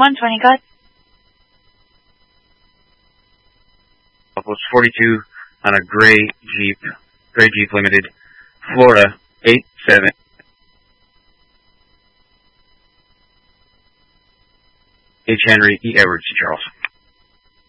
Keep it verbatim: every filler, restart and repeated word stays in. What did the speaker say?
one twenty, go ahead. Post forty-two on a gray Jeep, gray Jeep Limited, Florida, eight seven. H. Henry E. Edwards, Charles.